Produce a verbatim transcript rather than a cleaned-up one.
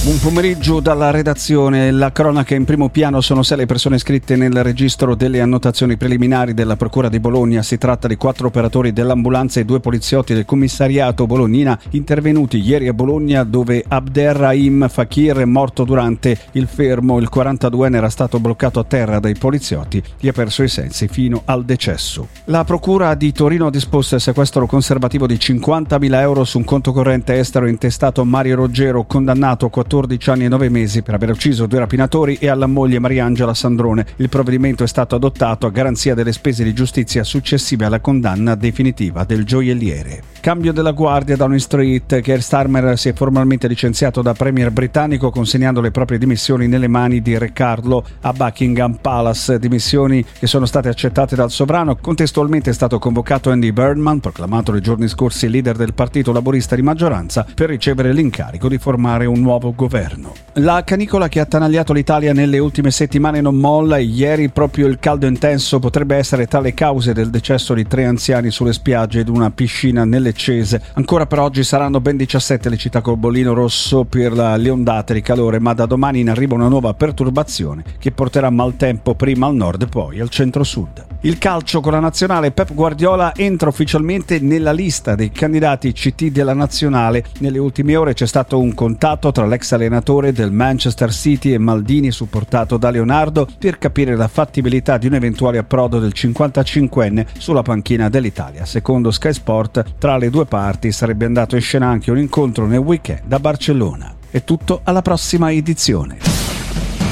Buon pomeriggio dalla redazione. La cronaca in primo piano: sono sei le persone iscritte nel registro delle annotazioni preliminari della Procura di Bologna. Si tratta di quattro operatori dell'ambulanza e due poliziotti del commissariato Bolognina intervenuti ieri a Bologna, dove Abderrahim Fakir è morto durante il fermo. Il quarantaduenne era stato bloccato a terra dai poliziotti e ha perso i sensi fino al decesso. La Procura di Torino ha disposto il sequestro conservativo di cinquantamila euro su un conto corrente estero intestato a Mario Roggero, condannato a quattordici anni e nove mesi per aver ucciso due rapinatori, e alla moglie Mariangela Sandrone. Il provvedimento è stato adottato a garanzia delle spese di giustizia successive alla condanna definitiva del gioielliere. Cambio della guardia da Downing Street. Keir Starmer si è formalmente licenziato da premier britannico, consegnando le proprie dimissioni nelle mani di Re Carlo a Buckingham Palace, dimissioni che sono state accettate dal sovrano. Contestualmente è stato convocato Andy Burnham, proclamato nei giorni scorsi leader del partito laburista di maggioranza, per ricevere l'incarico di formare un nuovo governo. La canicola che ha attanagliato l'Italia nelle ultime settimane non molla, e ieri proprio il caldo intenso potrebbe essere tra le cause del decesso di tre anziani sulle spiagge ed una piscina nelle Cese. Ancora per oggi saranno ben diciassette le città col bollino rosso per le ondate di calore, ma da domani in arriva una nuova perturbazione che porterà maltempo prima al nord e poi al centro-sud. Il calcio con la nazionale. Pep Guardiola entra ufficialmente nella lista dei candidati C T della nazionale. Nelle ultime ore c'è stato un contatto tra l'ex allenatore del Manchester City e Maldini, supportato da Leonardo, per capire la fattibilità di un eventuale approdo del cinquantacinquenne sulla panchina dell'Italia. Secondo Sky Sport, tra le due parti sarebbe andato in scena anche un incontro nel weekend a Barcellona. È tutto, alla prossima edizione.